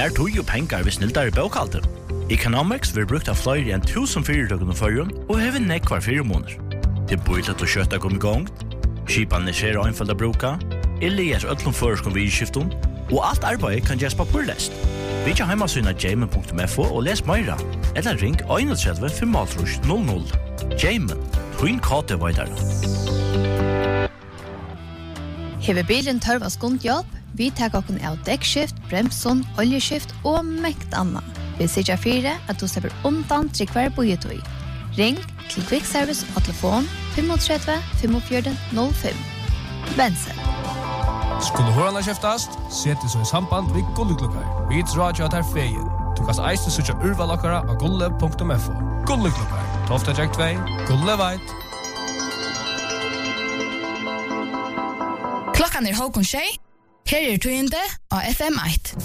Her tog jo pengar hvis snildar I bokhalter. Economics vil brukt av flere enn 1000 fyrirtøkken og førjun, og hever nekvar 4 måneder. Det bøylet å kjøtta kom I gang, skipan skjer og einfalda bruka, Elias öllum føreskom vidskiftum, og alt arbeid kan gjøres papurlest. Vi kan heimasyna jamen.fo og les meira, eller ring 31 500 00. Jamen, twin kate veidar. Hever bilen tørva skundjobb, vi tar okken av dekkskift, bremson, oljeskift og mekt anna. Vi sier 4 at du slipper undan til hver bojetøy. Ring til Quick Service og telefon 35 45 05. Bensen. Skulle hørarna kjeftast, sett så I samband med Gulleklokkar. Vi drar jo at her feien. Du kan eiste søtja urvalokkara av gulle.fo. Gulleklokkar, 12.2, Gulle veit. Klokkan halvkon 6. Her tøyende av FM1.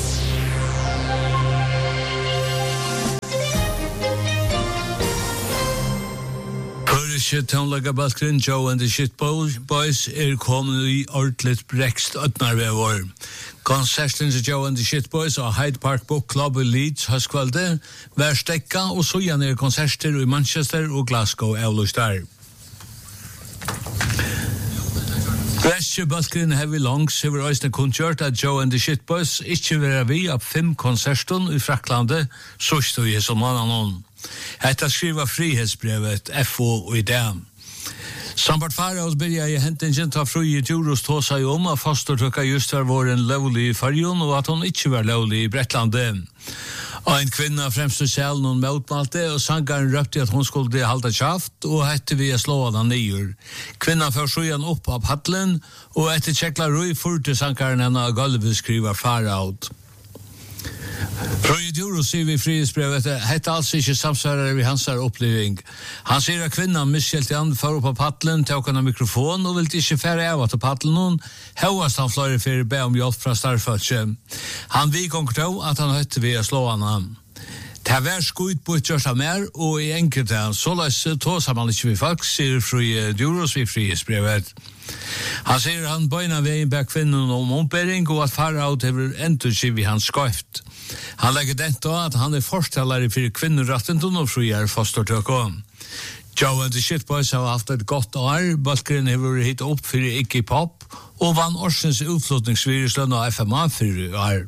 Føriske tonelagabalkeren Joe and the Shitboys kommet I ordentligt brekst Øtnarvevår. Konserten til Joe and the Shitboys og Hyde Park Book Club I Leeds høstkvalde hver stekka og så gjerne konserter I Manchester og Glasgow avlustar. Bresje balkeren Heavy Longs hever øysne kunngjort at Joe and the Shitboys ikke vera vi av 5 konserten I Fraklande sørste I som annan. Hetta skriva frihetsbrevet FO I dag. Sambart Faraos byrja I hentingen ta fruje Djuros tåsa I at fostertøkka just var våren lovlig I Farjon og at hon ikke var lovlig I Brettlande. En kvinna fremst I salen hon motmalte og sangaren røpte at hon skulle halda kjaft og hette vi slå han nyer. Kvinnan får sjuan opp av paddelen og etter tjekla rui furte sangaren henne av gulvet skriva Faraot. Frøy Djuros sier vi frihetsbrevet hette altså ikke samsvarer ved hans oppleving. Han sier at kvinnan miskjelte han for opp av paddelen til åkene mikrofon og ville ikke fære av til paddelen høyast han fløyre for å be om hjelp fra starfølse. Han vidgånger til at han høytte ved å slå han. Det har vært skutt på et av mer og I enkelte så løs tåser man ikke med folk, sier Frøy Djuros vi frihetsbrevet. Han sier han bøyna veien bak kvinnen om ombering og at Faraot hever endurskiv I hans skøyft. Han legger dent av at han forstallere for kvinnerettenten og frier fostertøkken. Joe and the Shitboys har haft et godt år, balkeren hever hit opp for Iggy Pop og vann årsens utflotningsviruslønn av FMA for år.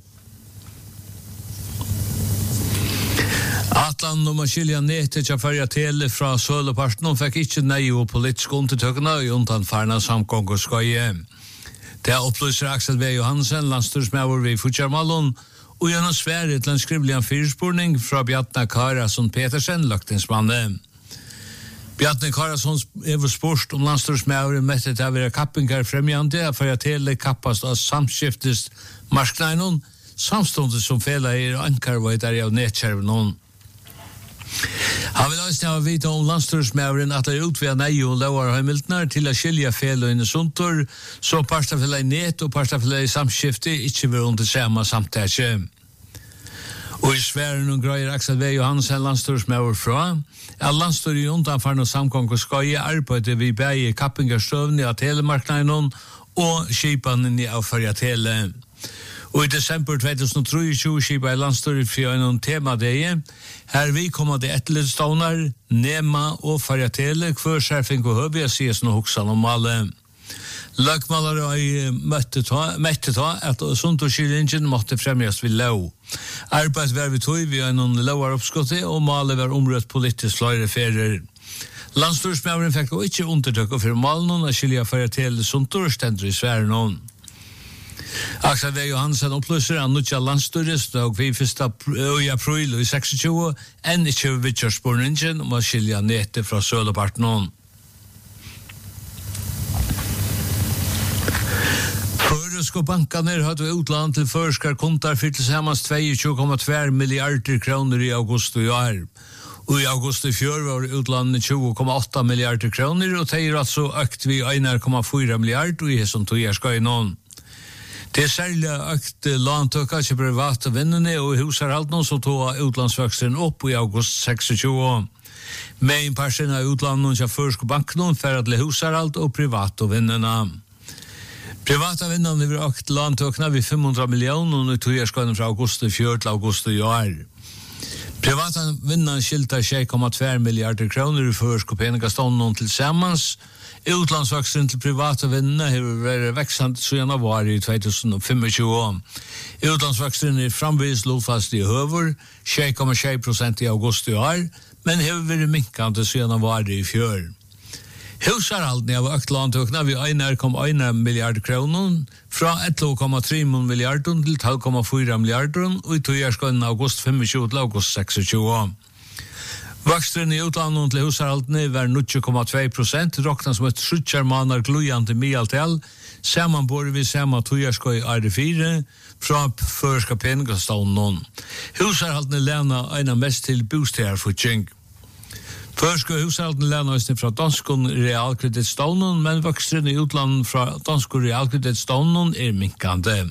Atlan og Maskilja Nete til Farja Tele fra Søleparten og fikk ikke nei og politisk undertøkkene I undanfarna samgång og skøye. Det opplyser Axel V. Johansen, landstyrsmæver ved Futsjarmallon, og gjennom Sverige til en skrivelig firespurning fra Bjartna Karason Petersen, løgtingsmannen. Bjartna Karason spurt om landstyrsmæver møtte til å være kappingar fremjande for at hele kappast av samskiftest marskneinon, samståndet som fela ankarvøydar av netkjervnon. Han vil også ha vite om landstyrsmæveren at det utvida nei og lovar heimiltnar til å skilja fel og inne suntor, så parstafella I net og parstafella I samskifte ikke vil under samme samtæsje. Og I sværen og grøyer Axel V. Johansen landstyrsmæver fra, at landstyr I undanfarne samgång og skøye arbeidet vi bæge kappingarstøvni av telemarknaden og skipanen I avfarja tele. Og I desember 2023 skipa I landstyret for en temadege, her vi kommer til etterledstånar, Nema og Farjatele, hver skjerfing og høvig, sies noe hoksan om alle. Lagmalere I mette ta at suntorskilingen måtte fremgjast ved lov. Arbeid var vi tog ved en lovar oppskottet, og malet var omrødt politisk fløyre ferier. Landstyrsmæveren fikk også ikke undertøkket for malen og skilja Farjatele suntor stendur I sværen. Axel V. Johansen opplyser at nutja landstyrist og vi 1. april I 26 enn ikke vidtjørspåringen om å skilja nete fra Søleparten. Føreske bankene hadde utland til førskar kontar for til sammans 22,2 milliarder kroner I august I år. Og I august I fjør var utlandet 20,8 milliarder kroner, og det altså økt vi 1,4 milliarder og I som tog skøynon. Det særlig økt låntøkka til private vinnene og husarhalden som tog utlandsvøksten opp I august 26. Med parten av utlandet til førske banken for at husarhald og private vinnene. Privata vinnarna över ökt landtökna vid 500 miljoner och nu tog jag skolan från augusti 4 till augusti i år. Privata vinnarna skiltar 6,2 miljarder kronor i förskoppeningastånden tillsammans. Utlandsvaxen till privata vinnarna har varit växande så januari 2025. Utlandsvaxen är framvis lågfast i hövor, 6,6% i augusti i år, men har varit minkande så januari i fjör. Husarhalden av ökt landtökna vid 1,1 miljarder kronor från 11,3 miljarder till 12,4 miljarder och i togärskolen august 25 till august 26. Vaksten i utlandet till husarhalden var 0,2%, råknas som ett 7 månader glöjande medeltal, sammanbor vid samma togärskoj R4 från förska peningastånden. Husarhalden lämnar ena mest till bostäderfortjänk. Först ska hushållen lämna oss från danskon realkreditstånden, men växten i utlandet från danskon realkreditstånden är minkande.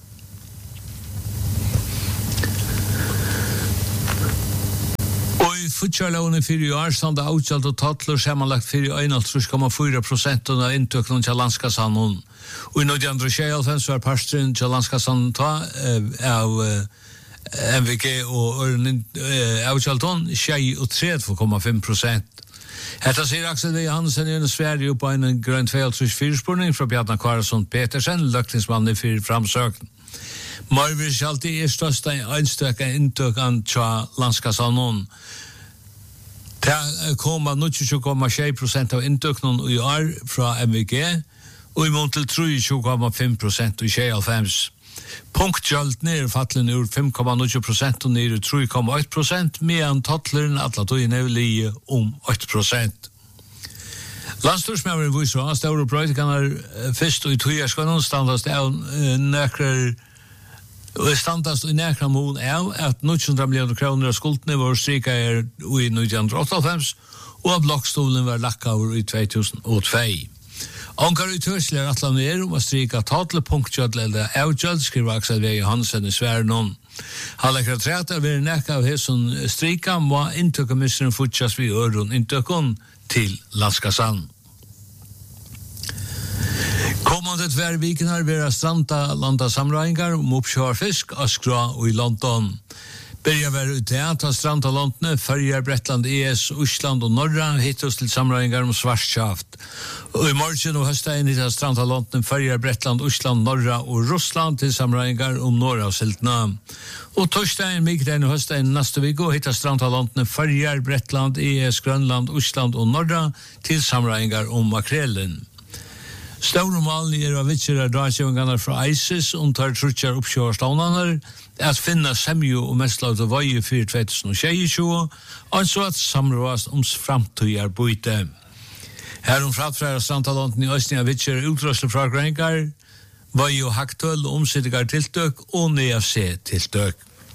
Och i futsalånen 4 år stod avtalt och tattler sammanlagt 41,4% av intökningen till landskassan. Och i 1995 var parstren till landskassan av MVG och avtalton 23,5%. Detta säger Axel V. Hansen i Sverige på en grön 2-4-spårning från Bjarne Karlsson Petersen, lökningsmannen för framsökning. Marvis alltid är största einstöka intökan till landskassan. Det kommer 20,6% av intökningen i år från MVG och imot till 23,5% i 2025. Punktjalt ner fattlen ur 5,9% och ner 3,1%, medan tattleren alla tog in överlige 8%. Landstorsmävaren visar att stora bröjtikarna först och i togärskolan standast i näkra mån är att 900 miljoner kronor av skuldene var strika i 1998 och av blockstolen var lackavur i 2002. Ankar utörsler att la ner om att strika tatlepunktjöld eller avjöld, skriver Axel V. Hansen i Sverige. Han lägger träta över näka av hesson strika må intökemissren fortsättas vid öron intökon till landskassan. Kommande tvärviken har vera stranta landa samröingar om uppkör fisk, Askra och i London. Börjar vara ute att ta stranta lantne, färger Brettland, ES, Osland och Norra hittas till samröingar om svartschaft. Och i morgon och höstdagen hittas stranta lantne, färger Brettland, Osland, Norra och Ryssland till samröingar om norra och Siltna. Och torsdagen, migdagen och höstdagen nästa vecka hittas stranta lantne, färger Brettland, ES, Grönland, Osland och Norra till samröingar om makrelen. Stormalen är av vitser dragsjövingarna från ISIS tar trutjar uppkörstånarna att finna semjo och mestlaut av varje 2022 och så att samrådas om framtida byte. Här framför strantalanten i östning av vitser utröslefragränkar, varje och haktull, omsättigar tilltök och NFC-tilltök.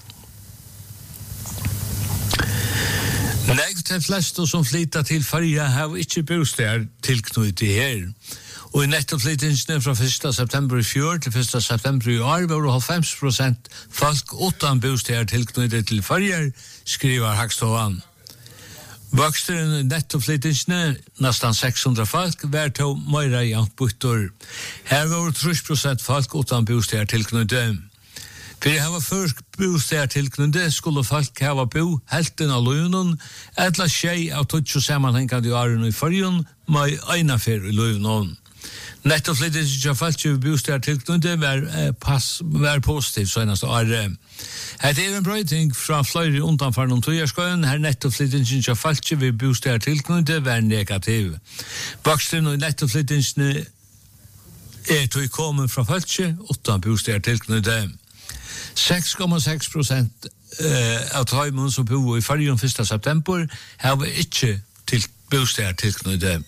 Nägt till flesta som flyttar till färja har inte bostäder tillknutit här. Och i nettoflyttningen från 1 september i fjör till 1 september i år var 50% folk utan bostäder tillknutet till färger, skriver Hagståan. Vuxten i nettoflyttningen, nästan 600 folk, var till Möjra i Antbuttor. Här var 30% folk utan bostäder tillknutet. För det här var först bostäder tillknutet skulle folk ha bo hälften av lönen, eller tjej av 20 sammanhängande i åren i färgen med en affär i lönen. Nettoflyttningen till falske bostäder tillknutet var positiv senaste året. Det är en bröjting från flöjre undanför togärskojen. Här nettoflyttningen till falske vid bostäder tillknutet var negativ. Vuxen och nettoflyttningen är tog kommen från falske utan bostäder tillknutet. 6,6% av tajmen som bor i färgen 1 september har vi inte till bostäder tillknutet.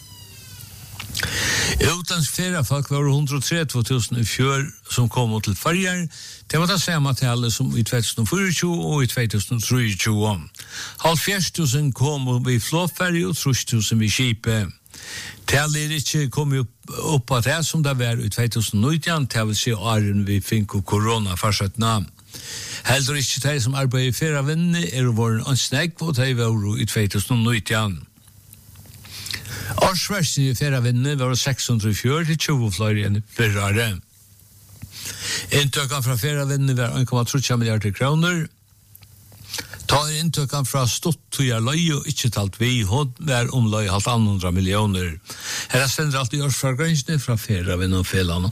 Utländsk feriefolk var 132 000 i fjör som kom till färger. Det var det samma tal som i 2024 och i 2023. 70 000 kom vid flåfärg och 30 000 vid kipe. Talet är inte kommit upp på det som det var i 2019, det vill säga åren vi fick corona försättna. Heller inte de som arbetar i ferievinnene vår en snägg och det var i 2019. Årsversen i ferravinne var 604 til 20 flere enn ferrare. Inntøkken fra ferravinne var 1,3 milliarder kroner. Tar inntøkken fra Stottuja løy og ikke talt vi, hun var omløy 1,5 millioner. Her stender alltid årsfragrensene fra ferravinne og felene.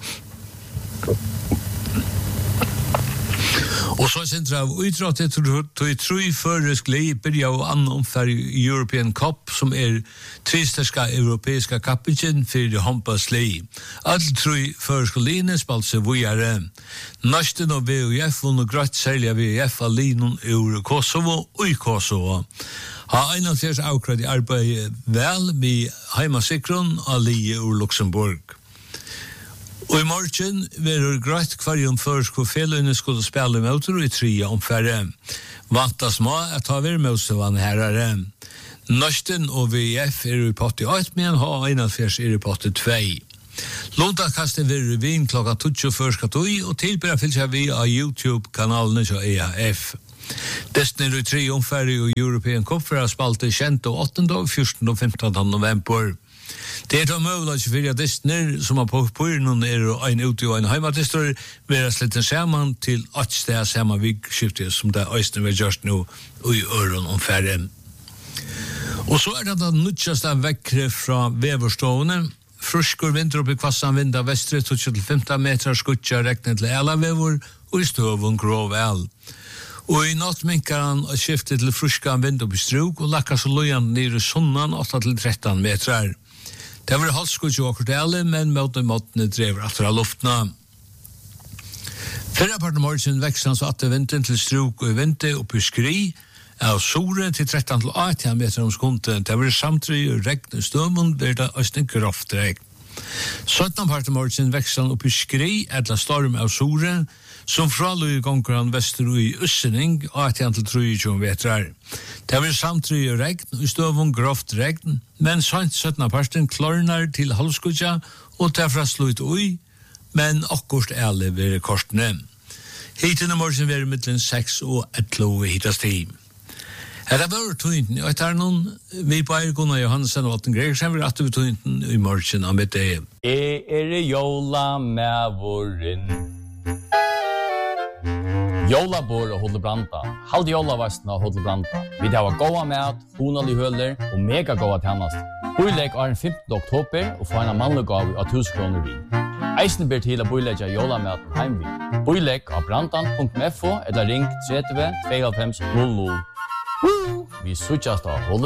Og så sender av utrattet til tru føresk leiper og annen omfær European Cup, som tristerska europeiska kappingen for håndbas lei. Alle tru føresk line spalt seg vujare. Norsten og VUF og grøtt særlig av VUF av linen ur Kosovo og i Kosovo. Ha 41 avkrad i arbeid vel med heimasikron av lie ur Luxemburg. Og i morgen var det greit hver først hvor felene skulle spille møter i 3 omfærre. Vantas må at ta ved møtsevann herre. Norsten og VF i potte 8, men ha 41 i potte 2. Låntakastet vil revien klokka 21.00 og tilbæra fylse vi av YouTube-kanalene til EHF. Desten i 3 omfærre i European Cup for å spalte kjent og 8. og 14. og 15. november. Det er mulig for at distner som har på noen og en ute og en heimadistor være slitten sammen til 8 steder sammen vikskiftet som det øyne vil gjørs nå i øren omfærre. Og så det den nødtjeste vekkere fra veverstående. Frusker vinter opp i kvassan vind av vestre 12-15 meter skutja reknet til elavever og i støvun grov el. Og i natt minkar han og skiftet til fruskan vind opp i struk og lakkar så lojan nere i sunnan 8-13 meter. Det var halvskutje og akkurat alle, men måtene drev etter av luftna. Fyrre parten morgen vekst hans atte vinden til struk og vinte opp i skri, av sore til 13-18 meter om skundet. Det var samtidig og regn og støvund, der det østen grovt regn. 17 parten morgen vekst han opp i skri, etla storm av sore, som fraløy gonger han vester i Øssening, 18-23 meter. Det var samtidig regn, og støvun grovt regn, men 17 parten klarnar til halvskutja, og derfra slutt ui, men akkurat alle ved kortene. Hiten i morgen var mittelen 6 og 11 hitast tid. Her var tøynten, og etter noen, vi på Gunnar Johansen og Alten Gregersen, var at vi tøynten i morgen av mitt dag. Jola med våren. Jolabor og Hodlebranta. Halde jolavastene og Hodlebranta. Vi har gåa mat, honalig høler og mega gåa tjennast. Boilegg er den 15. oktober og får en mannlig gav av 1000 kroner vi. Eisen ber til å boilegge jolamaten heimvi. Boilegg av brantan.fo eller ring 30 295 00. Vi suttjast av